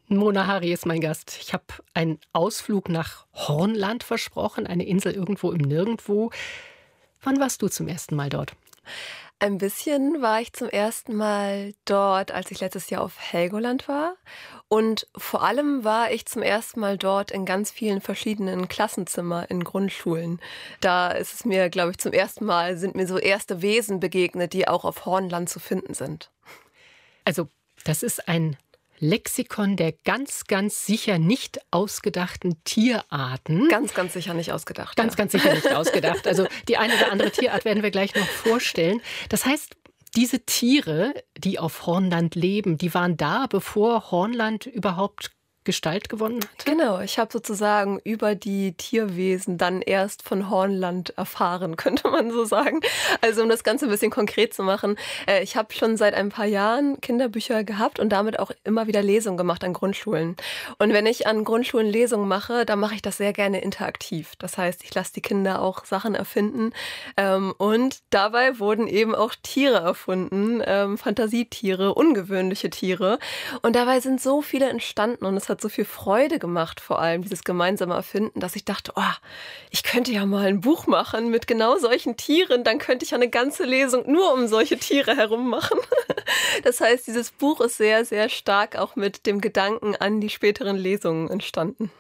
Mona Hari ist mein Gast. Ich habe einen Ausflug nach Hornland versprochen, eine Insel irgendwo im Nirgendwo. Wann warst du zum ersten Mal dort? Ein bisschen war ich zum ersten Mal dort, als ich letztes Jahr auf Helgoland war. Und vor allem war ich zum ersten Mal dort in ganz vielen verschiedenen Klassenzimmern in Grundschulen. Da ist es mir, glaube ich, zum ersten Mal sind mir so erste Wesen begegnet, die auch auf Hornland zu finden sind. Also, das ist ein Lexikon der ganz, ganz sicher nicht ausgedachten Tierarten. Ganz, ganz sicher nicht ausgedacht. Ganz, ganz sicher nicht ausgedacht. Also die eine oder andere Tierart werden wir gleich noch vorstellen. Das heißt, diese Tiere, die auf Hornland leben, die waren da, bevor Hornland überhaupt Gestalt gewonnen hat? Genau, ich habe sozusagen über die Tierwesen dann erst von Hornland erfahren, könnte man so sagen. Also um das Ganze ein bisschen konkret zu machen, ich habe schon seit ein paar Jahren Kinderbücher gehabt und damit auch immer wieder Lesungen gemacht an Grundschulen. Und wenn ich an Grundschulen Lesungen mache, dann mache ich das sehr gerne interaktiv. Das heißt, ich lasse die Kinder auch Sachen erfinden und dabei wurden eben auch Tiere erfunden, Fantasietiere, ungewöhnliche Tiere. Und dabei sind so viele entstanden und es hat so viel Freude gemacht, vor allem dieses gemeinsame Erfinden, dass ich dachte, oh, ich könnte ja mal ein Buch machen mit genau solchen Tieren, dann könnte ich ja eine ganze Lesung nur um solche Tiere herum machen. Das heißt, dieses Buch ist sehr, sehr stark auch mit dem Gedanken an die späteren Lesungen entstanden.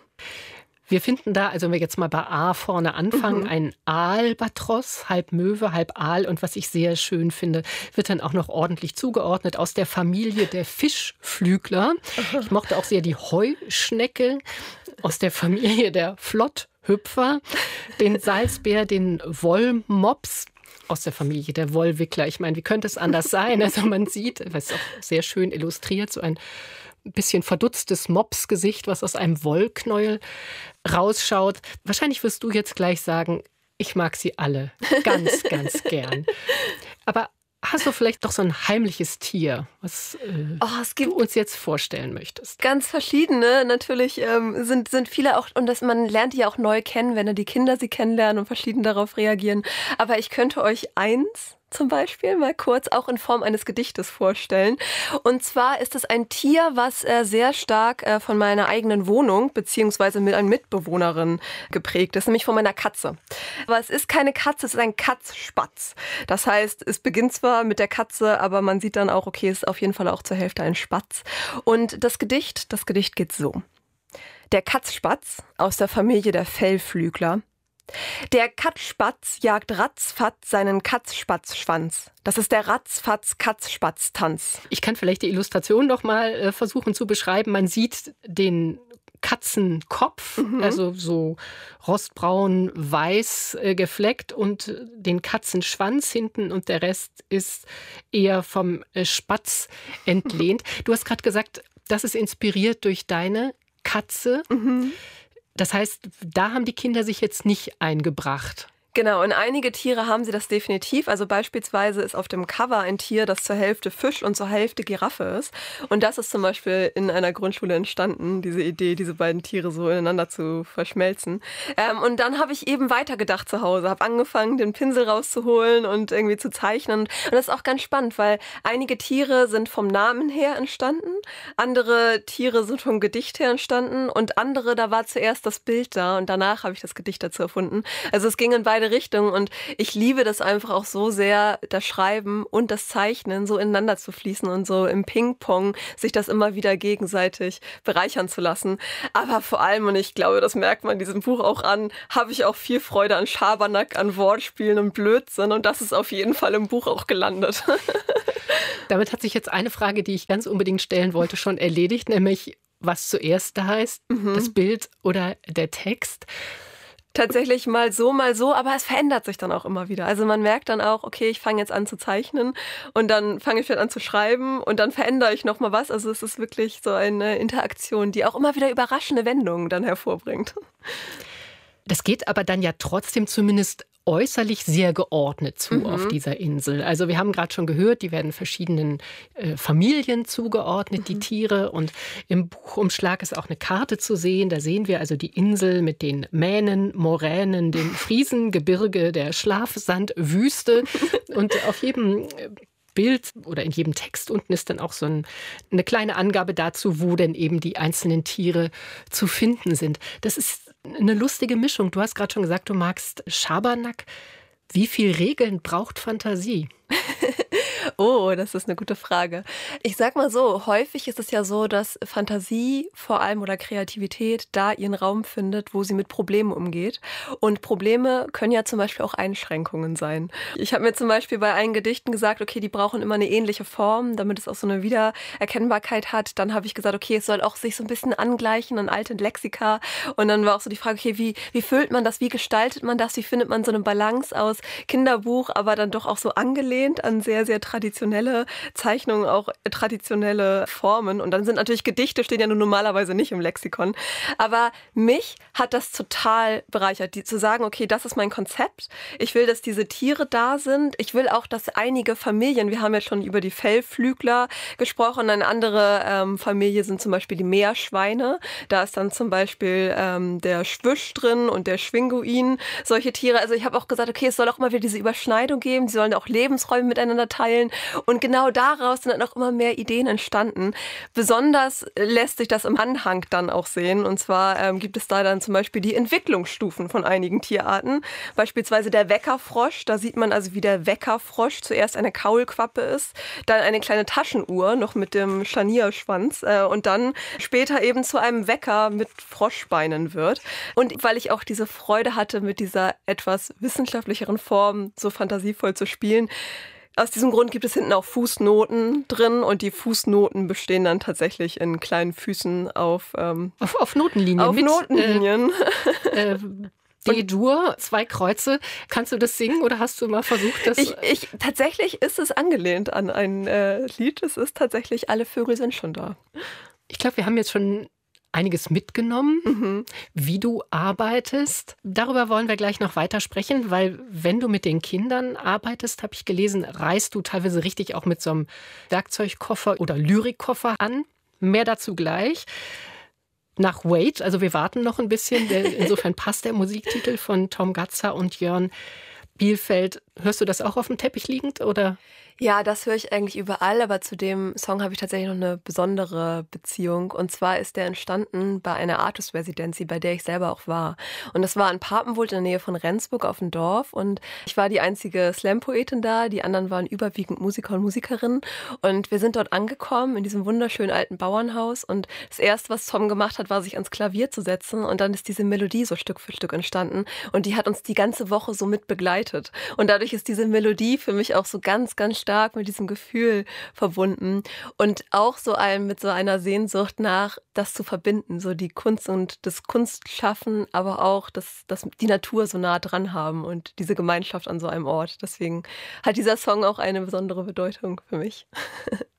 Wir finden da, also wenn wir jetzt mal bei A vorne anfangen, einen Albatros, halb Möwe, halb Aal. Und was ich sehr schön finde, wird dann auch noch ordentlich zugeordnet aus der Familie der Fischflügler. Ich mochte auch sehr die Heuschnecke aus der Familie der Flotthüpfer, den Salzbär, den Wollmops aus der Familie der Wollwickler. Ich meine, wie könnte es anders sein? Also man sieht, das ist auch sehr schön illustriert, so ein bisschen verdutztes Mopsgesicht, was aus einem Wollknäuel rausschaut. Wahrscheinlich wirst du jetzt gleich sagen, ich mag sie alle ganz, ganz gern. Aber hast du vielleicht doch so ein heimliches Tier, was du uns jetzt vorstellen möchtest? Ganz verschiedene. Natürlich sind viele auch, und man lernt die ja auch neu kennen, wenn die Kinder sie kennenlernen und verschieden darauf reagieren. Aber ich könnte euch eins zum Beispiel mal kurz auch in Form eines Gedichtes vorstellen. Und zwar ist es ein Tier, was sehr stark von meiner eigenen Wohnung beziehungsweise mit einer Mitbewohnerin geprägt ist, nämlich von meiner Katze. Aber es ist keine Katze, es ist ein Katzspatz. Das heißt, es beginnt zwar mit der Katze, aber man sieht dann auch, okay, es ist auf jeden Fall auch zur Hälfte ein Spatz. Und das Gedicht geht so. Der Katzspatz aus der Familie der Fellflügler. Der Katzspatz jagt ratzfatz seinen Katzspatzschwanz. Das ist der Ratzfatz-Katzspatz-Tanz. Ich kann vielleicht die Illustration noch mal versuchen zu beschreiben. Man sieht den Katzenkopf, also so rostbraun, weiß gefleckt und den Katzenschwanz hinten und der Rest ist eher vom Spatz entlehnt. Du hast gerade gesagt, das ist inspiriert durch deine Katze. Das heißt, da haben die Kinder sich jetzt nicht eingebracht. Genau, und einige Tiere haben sie das definitiv. Also beispielsweise ist auf dem Cover ein Tier, das zur Hälfte Fisch und zur Hälfte Giraffe ist. Und das ist zum Beispiel in einer Grundschule entstanden, diese Idee, diese beiden Tiere so ineinander zu verschmelzen. Und dann habe ich eben weitergedacht zu Hause, habe angefangen, den Pinsel rauszuholen und irgendwie zu zeichnen. Und das ist auch ganz spannend, weil einige Tiere sind vom Namen her entstanden, andere Tiere sind vom Gedicht her entstanden und andere, da war zuerst das Bild da und danach habe ich das Gedicht dazu erfunden. Also es ging in beide Richtungen und ich liebe das einfach auch so sehr, das Schreiben und das Zeichnen so ineinander zu fließen und so im Ping-Pong sich das immer wieder gegenseitig bereichern zu lassen. Aber vor allem, und ich glaube, das merkt man diesem Buch auch an, habe ich auch viel Freude an Schabernack, an Wortspielen und Blödsinn und das ist auf jeden Fall im Buch auch gelandet. Damit hat sich jetzt eine Frage, die ich ganz unbedingt stellen wollte, schon erledigt, nämlich was zuerst da ist, das Bild oder der Text. Tatsächlich mal so, aber es verändert sich dann auch immer wieder. Also man merkt dann auch, okay, ich fange jetzt an zu zeichnen und dann fange ich wieder an zu schreiben und dann verändere ich nochmal was. Also es ist wirklich so eine Interaktion, die auch immer wieder überraschende Wendungen dann hervorbringt. Das geht aber dann ja trotzdem zumindest äußerlich sehr geordnet zu auf dieser Insel. Also wir haben gerade schon gehört, die werden verschiedenen Familien zugeordnet, die Tiere. Und im Buchumschlag ist auch eine Karte zu sehen. Da sehen wir also die Insel mit den Mähnen, Moränen, dem Friesengebirge, der Schlafsandwüste. Und auf jedem Bild oder in jedem Text unten ist dann auch so eine kleine Angabe dazu, wo denn eben die einzelnen Tiere zu finden sind. Das ist eine lustige Mischung. Du hast gerade schon gesagt, du magst Schabernack. Wie viel Regeln braucht Fantasie? Oh, das ist eine gute Frage. Ich sag mal so, häufig ist es ja so, dass Fantasie vor allem oder Kreativität da ihren Raum findet, wo sie mit Problemen umgeht. Und Probleme können ja zum Beispiel auch Einschränkungen sein. Ich habe mir zum Beispiel bei allen Gedichten gesagt, okay, die brauchen immer eine ähnliche Form, damit es auch so eine Wiedererkennbarkeit hat. Dann habe ich gesagt, okay, es soll auch sich so ein bisschen angleichen an alte Lexika. Und dann war auch so die Frage, okay, wie füllt man das, wie gestaltet man das, wie findet man so eine Balance aus Kinderbuch, aber dann doch auch so angelehnt an sehr, sehr traditionelle Zeichnungen, auch traditionelle Formen. Und dann sind natürlich Gedichte, stehen ja nun normalerweise nicht im Lexikon. Aber mich hat das total bereichert, zu sagen, okay, das ist mein Konzept. Ich will, dass diese Tiere da sind. Ich will auch, dass einige Familien, wir haben ja schon über die Fellflügler gesprochen, eine andere Familie sind zum Beispiel die Meerschweine. Da ist dann zum Beispiel der Schwisch drin und der Schwinguin, solche Tiere. Also ich habe auch gesagt, okay, es soll auch immer wieder diese Überschneidung geben. Sie sollen auch Lebensräume miteinander teilen. Und genau daraus sind dann auch immer mehr Ideen entstanden. Besonders lässt sich das im Anhang dann auch sehen. Und zwar gibt es da dann zum Beispiel die Entwicklungsstufen von einigen Tierarten. Beispielsweise der Weckerfrosch. Da sieht man also, wie der Weckerfrosch zuerst eine Kaulquappe ist, dann eine kleine Taschenuhr noch mit dem Scharnierschwanz und dann später eben zu einem Wecker mit Froschbeinen wird. Und weil ich auch diese Freude hatte, mit dieser etwas wissenschaftlicheren Form so fantasievoll zu spielen, aus diesem Grund gibt es hinten auch Fußnoten drin und die Fußnoten bestehen dann tatsächlich in kleinen Füßen auf Notenlinien. Auf Notenlinien. D-Dur, 2 Kreuze. Kannst du das singen oder hast du mal versucht, das? Tatsächlich ist es angelehnt an ein Lied. Es ist tatsächlich Alle Vögel sind schon da. Ich glaube, wir haben jetzt schon einiges mitgenommen, wie du arbeitest. Darüber wollen wir gleich noch weiter sprechen, weil wenn du mit den Kindern arbeitest, habe ich gelesen, reist du teilweise richtig auch mit so einem Werkzeugkoffer oder Lyrikkoffer an. Mehr dazu gleich. Nach Wait, also wir warten noch ein bisschen. Insofern passt der Musiktitel von Tom Gatzer und Jörn Bielfeldt. Hörst du das auch auf dem Teppich liegend, oder? Ja, das höre ich eigentlich überall, aber zu dem Song habe ich tatsächlich noch eine besondere Beziehung. Und zwar ist der entstanden bei einer Artist Residency, bei der ich selber auch war. Und das war in Papenwohld in der Nähe von Rendsburg auf dem Dorf. Und ich war die einzige Slam-Poetin da. Die anderen waren überwiegend Musiker und Musikerinnen. Und wir sind dort angekommen in diesem wunderschönen alten Bauernhaus. Und das Erste, was Tom gemacht hat, war, sich ans Klavier zu setzen. Und dann ist diese Melodie so Stück für Stück entstanden. Und die hat uns die ganze Woche so mit begleitet. Und dadurch ist diese Melodie für mich auch so ganz, ganz stark mit diesem Gefühl verbunden und auch mit so einer Sehnsucht nach, das zu verbinden, so die Kunst und das Kunstschaffen, aber auch dass die Natur so nah dran haben und diese Gemeinschaft an so einem Ort. Deswegen hat dieser Song auch eine besondere Bedeutung für mich.